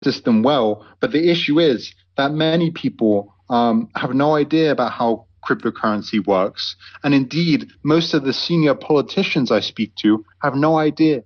system well. But the issue is that many people have no idea about how cryptocurrency works. And indeed, most of the senior politicians I speak to have no idea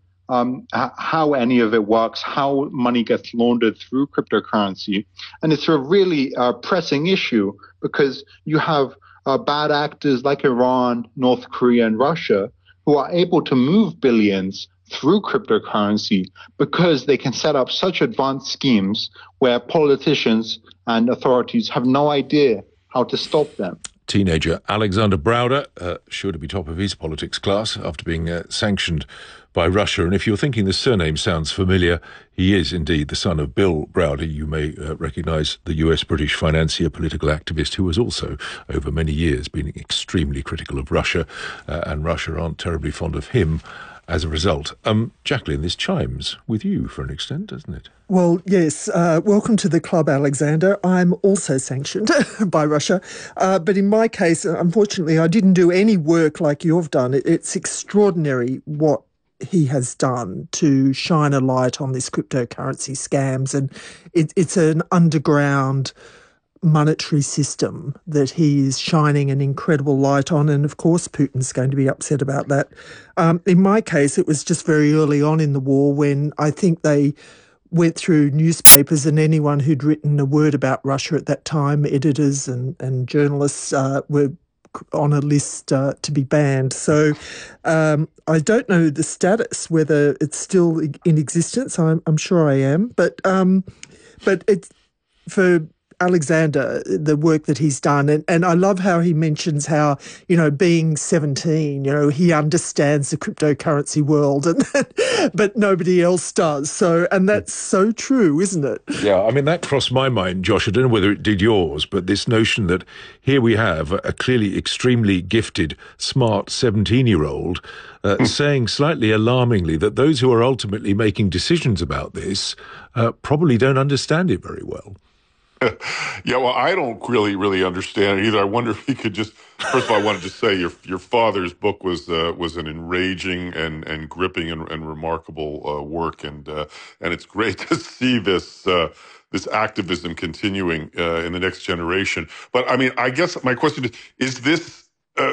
how any of it works, how money gets laundered through cryptocurrency. And it's a really pressing issue because you have bad actors like Iran, North Korea, and Russia who are able to move billions through cryptocurrency because they can set up such advanced schemes where politicians and authorities have no idea how to stop them. Teenager Alexander Browder, sure to be top of his politics class after being sanctioned by Russia. And if you're thinking the surname sounds familiar, he is indeed the son of Bill Browder. You may recognise the US-British financier, political activist, who has also, over many years, been extremely critical of Russia, and Russia aren't terribly fond of him as a result. Jacqueline, this chimes with you for an extent, doesn't it? Well, yes. Welcome to the club, Alexander. I'm also sanctioned by Russia. But in my case, unfortunately, I didn't do any work like you've done. It's extraordinary what he has done to shine a light on this cryptocurrency scams. And it's an underground monetary system that he is shining an incredible light on. And of course, Putin's going to be upset about that. In my case, it was just very early on in the war when I think they went through newspapers and anyone who'd written a word about Russia at that time, editors and journalists were on a list to be banned. So I don't know the status, whether it's still in existence. I'm sure I am. But it's for Alexander, the work that he's done. And I love how he mentions how, being 17, he understands the cryptocurrency world, but nobody else does. So, and that's so true, isn't it? Yeah, I mean, that crossed my mind, Josh. I don't know whether it did yours, but this notion that here we have a clearly extremely gifted, smart 17-year-old saying slightly alarmingly that those who are ultimately making decisions about this probably don't understand it very well. Yeah, well, I don't really understand it either. I wonder if you could just, first of all, I wanted to say your father's book was an enraging and gripping and remarkable work, and it's great to see this activism continuing in the next generation. But I mean, I guess my question is this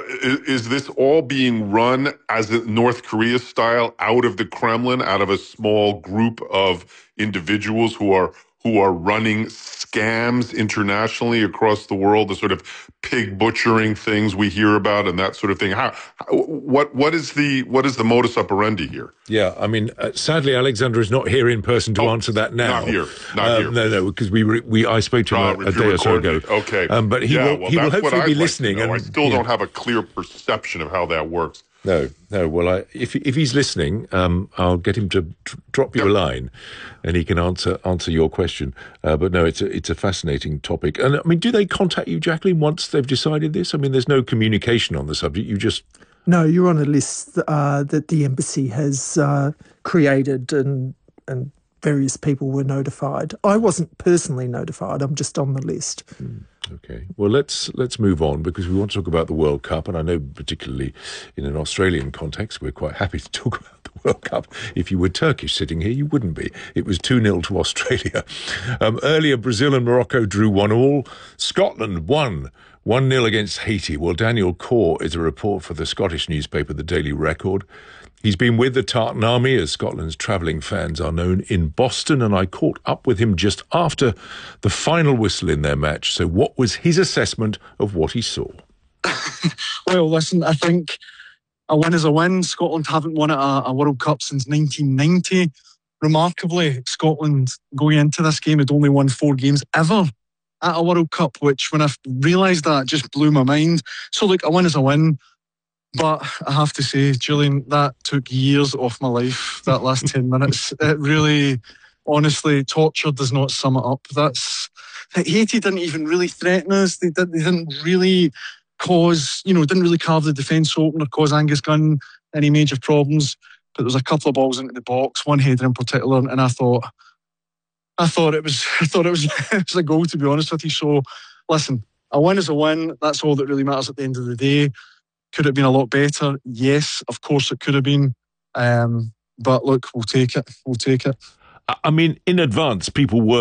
all being run as a North Korea style out of the Kremlin, out of a small group of individuals who are running scams internationally across the world, the sort of pig butchering things we hear about and that sort of thing? What is the modus operandi here? Yeah, I mean, sadly, Alexander is not here in person to answer that now. Not here. No, because I spoke to him a day or so ago. Okay, but he will hopefully be listening. I still don't have a clear perception of how that works. No. Well, if he's listening, I'll get him to drop you a line, and he can answer your question. But no, it's a fascinating topic. And I mean, do they contact you, Jacqueline, once they've decided this? I mean, there's no communication on the subject. You just no. You're on a list that the embassy has created, and various people were notified. I wasn't personally notified. I'm just on the list. Okay. Well, let's move on, because we want to talk about the World Cup, and I know particularly in an Australian context, we're quite happy to talk about the World Cup. If you were Turkish sitting here, you wouldn't be. It was 2-0 to Australia. Earlier, Brazil and Morocco drew 1-1. Scotland won 1-0 against Haiti. Well, Daniel Corr is a report for the Scottish newspaper, The Daily Record. He's been with the Tartan Army, as Scotland's travelling fans are known, in Boston, and I caught up with him just after the final whistle in their match. So what was his assessment of what he saw? Well, listen, I think a win is a win. Scotland haven't won at a World Cup since 1990. Remarkably, Scotland, going into this game, had only won 4 games ever at a World Cup, which, when I realised that, just blew my mind. So, look, a win is a win. But I have to say, Julian, that took years off my life, that last 10 minutes. It really, honestly, torture does not sum it up. Haiti didn't even really threaten us. They didn't really didn't really carve the defence open or cause Angus Gunn any major problems. But there was a couple of balls into the box, one header in particular, and I thought it was a goal, to be honest with you. So, listen, a win is a win. That's all that really matters at the end of the day. Could it have been a lot better? Yes, of course it could have been. But look, we'll take it. I mean, in advance, people were